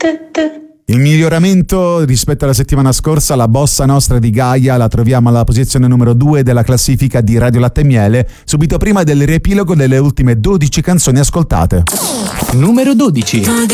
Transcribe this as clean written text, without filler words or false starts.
Il miglioramento rispetto alla settimana scorsa, la bossa nostra di Gaia la troviamo alla posizione numero 2 della classifica di Radio Latte e Miele, subito prima del riepilogo delle ultime 12 canzoni ascoltate. Numero 12.